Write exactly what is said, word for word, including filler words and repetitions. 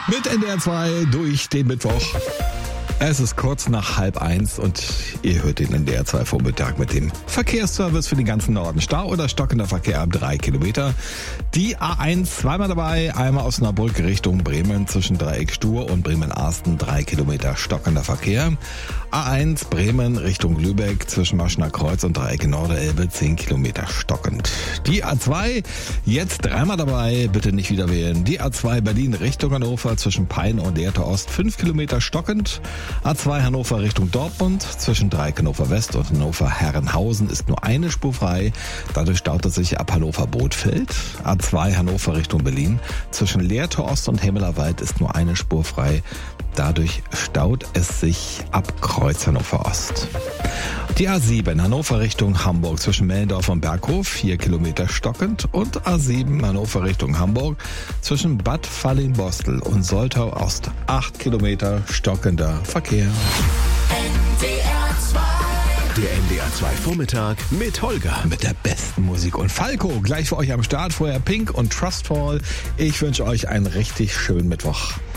Mit N D R zwei durch den Mittwoch. Es ist kurz nach halb eins und ihr hört den N D R zwei Vormittag mit dem Verkehrsservice für den ganzen Norden. Stau oder stockender Verkehr ab drei Kilometer. Die A eins zweimal dabei, einmal aus Osnabrück Richtung Bremen zwischen Dreieck Stur und Bremen-Arsten drei Kilometer stockender Verkehr. A eins Bremen Richtung Lübeck zwischen Maschener Kreuz und Dreieck Norderelbe zehn Kilometer stockend. Die A zwei jetzt dreimal dabei, bitte nicht wieder wählen. Die A zwei Berlin Richtung Hannover zwischen Peine und Lehrte Ost fünf Kilometer stockend. A zwei Hannover Richtung Dortmund zwischen Dreieck Hannover West und Hannover Herrenhausen ist nur eine Spur frei. Dadurch staut es sich ab Hannover Bothfeld. A zwei Hannover Richtung Berlin zwischen Lehrte Ost und Hemmelerwald ist nur eine Spur frei. Dadurch staut es sich ab Kreuz Hannover Ost. Die A sieben Hannover Richtung Hamburg zwischen Mellendorf und Berghof vier Kilometer stockend und A sieben Hannover Richtung Hamburg zwischen Bad Falling-Bostel und Soltau Ost acht Kilometer stockender Verkehr. Der N D R zwei Vormittag mit Holger. Mit der besten Musik und Falco gleich für euch am Start. Vorher Pink und Trustfall. Ich wünsche euch einen richtig schönen Mittwoch.